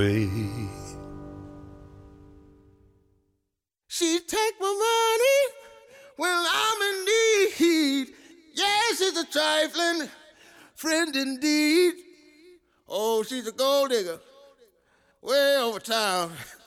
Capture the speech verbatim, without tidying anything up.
She take my money when I'm in need. Yes, she's a trifling friend indeed. Oh, she's a gold digger way over town.